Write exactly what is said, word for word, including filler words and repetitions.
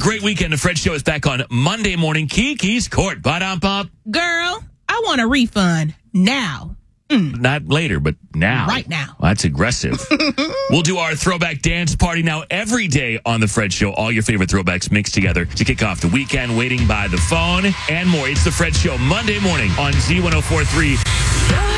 great weekend. The Fred Show is back on Monday morning. Kiki's Court. Ba-dum-bum. Girl, I want a refund now. Mm. Not later, but now. Right now. Well, that's aggressive. We'll do our throwback dance party now every day on The Fred Show. All your favorite throwbacks mixed together to kick off the weekend, waiting by the phone, and more. It's The Fred Show Monday morning on Z one oh four three.